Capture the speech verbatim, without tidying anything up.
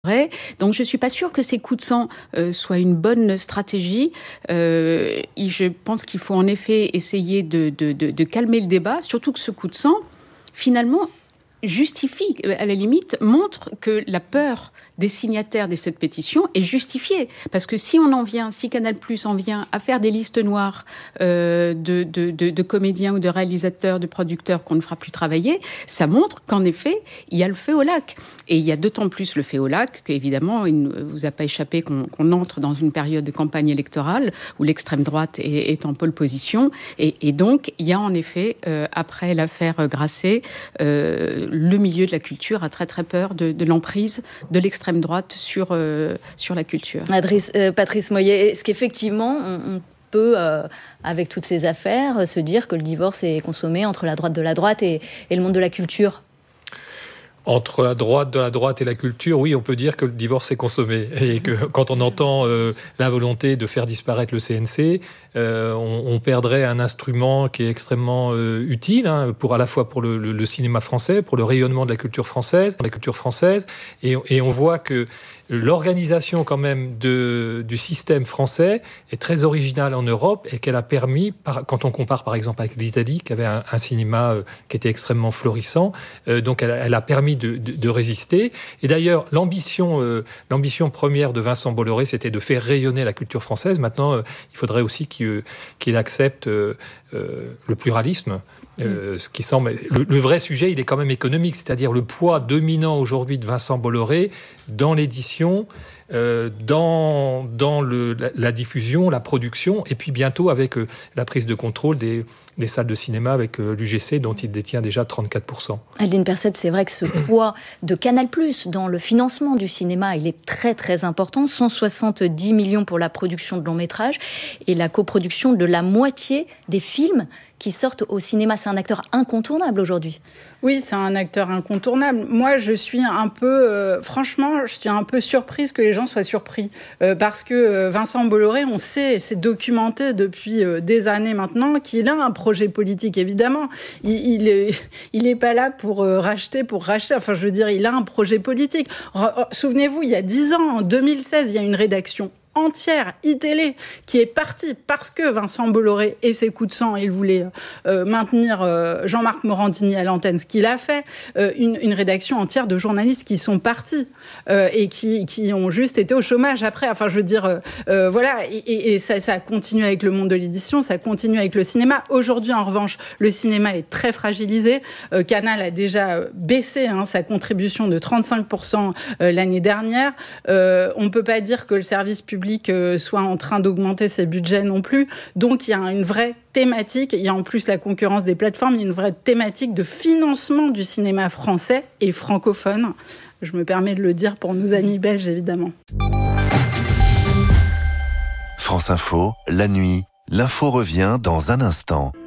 Donc je ne suis pas sûre que ces coups de sang euh, soient une bonne stratégie. Euh, je pense qu'il faut en effet essayer de, de, de, de calmer le débat, surtout que ce coup de sang, finalement, justifie, à la limite, montre que la peur des signataires de cette pétition est justifiée. Parce que si on en vient, si Canal+ en vient à faire des listes noires euh, de, de, de, de comédiens ou de réalisateurs, de producteurs qu'on ne fera plus travailler, ça montre qu'en effet, il y a le feu au lac. Et il y a d'autant plus le feu au lac qu'évidemment, il ne vous a pas échappé qu'on, qu'on entre dans une période de campagne électorale où l'extrême droite est, est en pole position. Et, et donc, il y a en effet, euh, après l'affaire Grasset, euh, le milieu de la culture a très très peur de, de l'emprise de l'extrême droite sur, euh, sur la culture. Adrice, euh, Patrice Moyer, est-ce qu'effectivement on, on peut, euh, avec toutes ces affaires, se dire que le divorce est consommé entre la droite de la droite et, et le monde de la culture ? Entre la droite de la droite et la culture, oui, on peut dire que le divorce est consommé. Et que quand on entend euh, la volonté de faire disparaître le C N C, euh, on, on perdrait un instrument qui est extrêmement euh, utile, hein, pour à la fois pour le, le, le cinéma français, pour le rayonnement de la culture française, la culture française. Et, et on voit que l'organisation quand même de, du système français est très originale en Europe et qu'elle a permis, par, quand on compare par exemple avec l'Italie, qui avait un, un cinéma euh, qui était extrêmement florissant, euh, donc elle, elle a permis de, de, de résister. Et d'ailleurs, l'ambition, euh, l'ambition première de Vincent Bolloré, c'était de faire rayonner la culture française. Maintenant, euh, il faudrait aussi qu'il, euh, qu'il accepte euh, euh, le pluralisme. Euh, ce qui semble le, le vrai sujet, il est quand même économique, c'est-à-dire le poids dominant aujourd'hui de Vincent Bolloré dans l'édition, euh, dans dans le, la, la diffusion, la production, et puis bientôt avec euh, la prise de contrôle des des salles de cinéma avec euh, l'U G C dont il détient déjà trente-quatre pour cent. Adeline Percet, c'est vrai que ce poids de Canal+ dans le financement du cinéma, il est très très important. cent soixante-dix millions pour la production de longs métrages et la coproduction de la moitié des films qui sortent au cinéma. C'est un acteur incontournable aujourd'hui. Oui, c'est un acteur incontournable. Moi, je suis un peu... Euh, franchement, je suis un peu surprise que les gens soient surpris. Euh, parce que euh, Vincent Bolloré, on sait, c'est documenté depuis euh, des années maintenant, qu'il a un projet politique, évidemment. Il, il, est, il est pas là pour euh, racheter, pour racheter. Enfin, je veux dire, il a un projet politique. R- Souvenez-vous, il y a dix ans, en deux mille seize, il y a une rédaction entière, iTélé, qui est partie parce que Vincent Bolloré et ses coups de sang, il voulait euh, maintenir euh, Jean-Marc Morandini à l'antenne, ce qu'il a fait, euh, une, une rédaction entière de journalistes qui sont partis euh, et qui, qui ont juste été au chômage après. Enfin, je veux dire, euh, euh, voilà, et, et, et ça, ça continue avec le monde de l'édition, ça continue avec le cinéma. Aujourd'hui, en revanche, le cinéma est très fragilisé. Euh, Canal a déjà baissé hein, sa contribution de trente-cinq pour cent euh, l'année dernière. Euh, on ne peut pas dire que le service public soit en train d'augmenter ses budgets non plus. Donc, il y a une vraie thématique. Il y a en plus la concurrence des plateformes. Il y a une vraie thématique de financement du cinéma français et francophone. Je me permets de le dire pour nos amis belges, évidemment. France Info, la nuit. L'info revient dans un instant.